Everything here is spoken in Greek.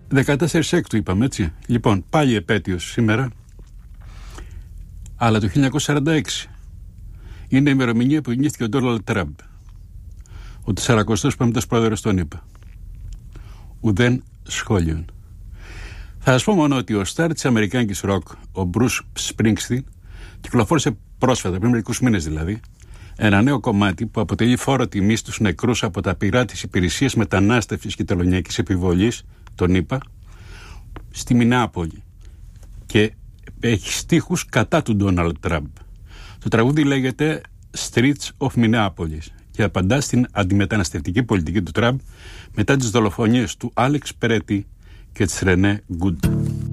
14 Έκτου είπαμε, έτσι. Λοιπόν, πάλι επέτειος σήμερα, αλλά το 1946 είναι η ημερομηνία που γεννήθηκε ο Ντόναλντ Τραμπ, ο 45ος πρόεδρος των ΗΠΑ. Ουδέν σχόλιον. Θα σας πω μόνο ότι ο στάρ της αμερικάνικης ροκ, ο Μπρους Σπρίνγκστιν, κυκλοφόρησε πρόσφατα, πριν μερικούς μήνες δηλαδή, ένα νέο κομμάτι που αποτελεί φόρο τιμής στους νεκρούς από τα πυρά της Υπηρεσίας Μετανάστευσης και Τελωνειακής Επιβολής, τον ΗΠΑ, στη Μινεάπολη. Και έχει στίχους κατά του Ντόναλντ Τραμπ. Το τραγούδι λέγεται Streets of Minneapolis και απαντά στην αντιμεταναστευτική πολιτική του Τραμπ μετά τις δολοφονίες του Άλεξ Περέτη και της Ρενέ Γκούντ.